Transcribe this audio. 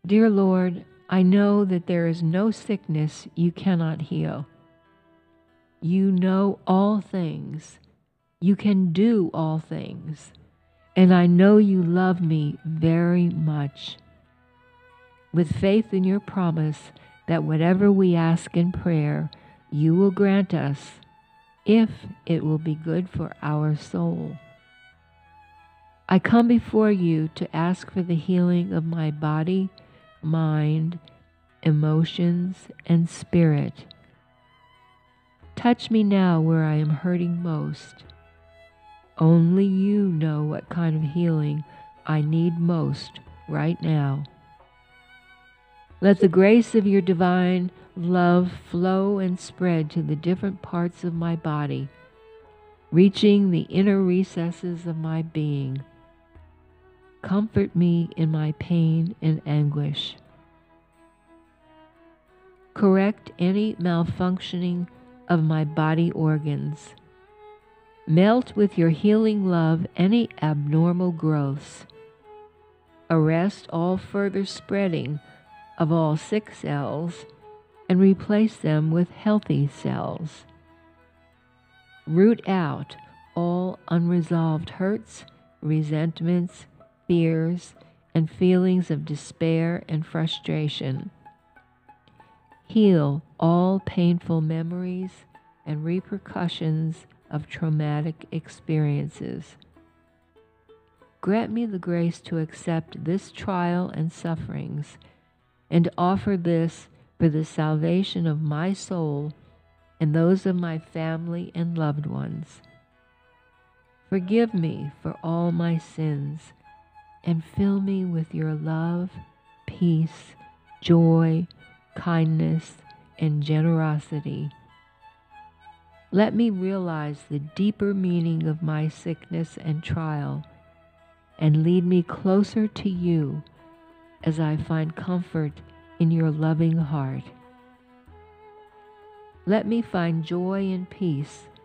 Dear Lord, I know that there is no sickness you cannot heal. You know all things. You can do all things. And I know you love me very much. With faith in your promise that whatever we ask in prayer, you will grant us, if it will be good for our soul. I come before you to ask for the healing of my body, mind, emotions, and spirit. Touch me now where I am hurting most. Only you know what kind of healing I need most right now. Let the grace of your divine love flow and spread to the different parts of my body, reaching the inner recesses of my being. Comfort me in my pain and anguish. Correct any malfunctioning of my body organs. Melt with your healing love any abnormal growths. Arrest all further spreading of all sick cells and replace them with healthy cells. Root out all unresolved hurts, resentments, fears, and feelings of despair and frustration. Heal all painful memories and repercussions of traumatic experiences. Grant me the grace to accept this trial and sufferings and offer this for the salvation of my soul and those of my family and loved ones. Forgive me for all my sins and fill me with your love, peace, joy, kindness, and generosity. Let me realize the deeper meaning of my sickness and trial and lead me closer to you as I find comfort in your loving heart. Let me find joy and peace